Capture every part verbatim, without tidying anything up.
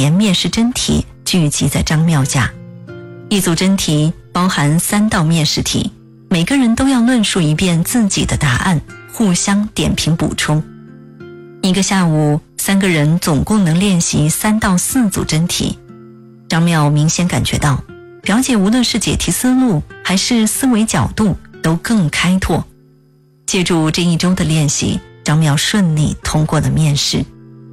年面试真题聚集在张妙家。一组真题包含三道面试题，每个人都要论述一遍自己的答案，互相点评补充。一个下午，三个人总共能练习三到四组真题。张妙明显感觉到，表姐无论是解题思路还是思维角度都更开拓。借助这一周的练习，张妙顺利通过了面试。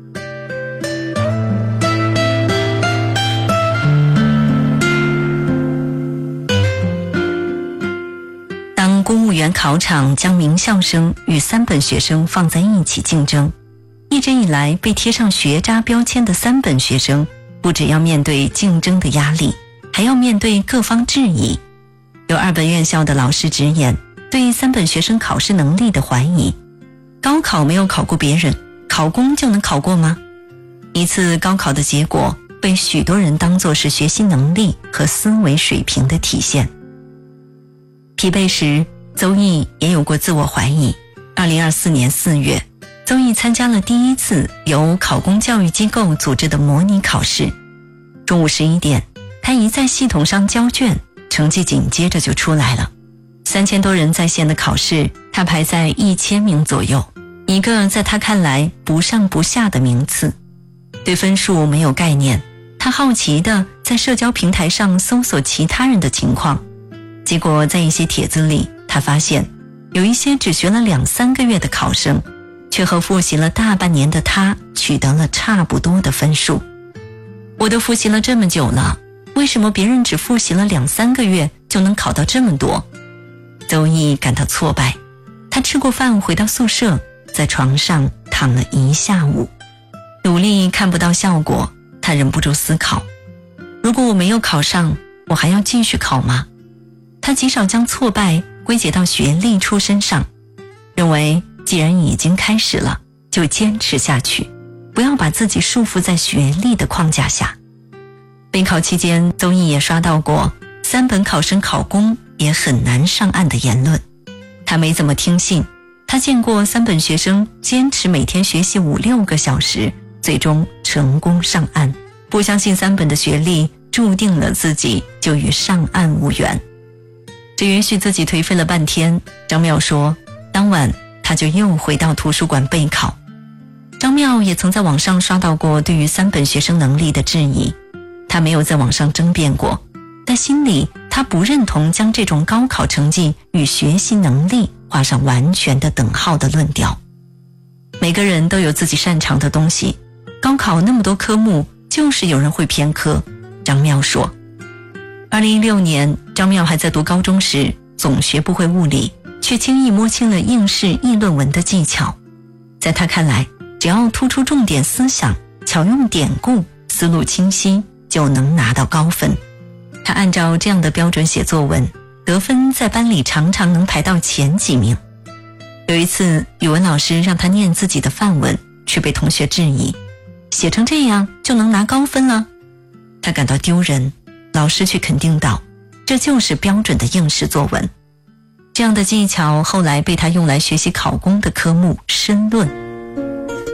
当公务员考场将名校生与三本学生放在一起竞争，一直以来被贴上学渣标签的三本学生，不只要面对竞争的压力，还要面对各方质疑。有二本院校的老师直言对三本学生考试能力的怀疑，高考没有考过别人，考公就能考过吗？一次高考的结果被许多人当作是学习能力和思维水平的体现。疲惫时，邹毅也有过自我怀疑。二零二四年四月，邹毅参加了第一次由考公教育机构组织的模拟考试。中午十一点，他一在系统上交卷，成绩紧接着就出来了。三千多人在线的考试，他排在一千名左右，一个在他看来不上不下的名次。对分数没有概念，他好奇地在社交平台上搜索其他人的情况，结果在一些帖子里，他发现有一些只学了两三个月的考生，却和复习了大半年的他取得了差不多的分数。我都复习了这么久了，为什么别人只复习了两三个月就能考到这么多？邹毅感到挫败，他吃过饭回到宿舍，在床上躺了一下午。努力看不到效果，他忍不住思考，如果我没有考上，我还要继续考吗？他极少将挫败归结到学历出身上，认为既然已经开始了，就坚持下去，不要把自己束缚在学历的框架下。备考期间，邹毅也刷到过三本考生考公也很难上岸的言论。他没怎么听信，他见过三本学生坚持每天学习五六个小时，最终成功上岸。不相信三本的学历，注定了自己就与上岸无缘。只允许自己颓废了半天，张妙说，当晚他就又回到图书馆备考。张妙也曾在网上刷到过对于三本学生能力的质疑，他没有在网上争辩过，但心里他不认同将这种高考成绩与学习能力画上完全的等号的论调。每个人都有自己擅长的东西，高考那么多科目，就是有人会偏科。张妙说，二零一六年张妙还在读高中时，总学不会物理，却轻易摸清了应试议论文的技巧。在他看来，只要突出重点思想，巧用典故，思路清晰，就能拿到高分。他按照这样的标准写作文，得分在班里常常能排到前几名。有一次，语文老师让他念自己的范文，却被同学质疑，写成这样就能拿高分了。他感到丢人，老师却肯定道，这就是标准的应试作文。这样的技巧后来被他用来学习考公的科目申论。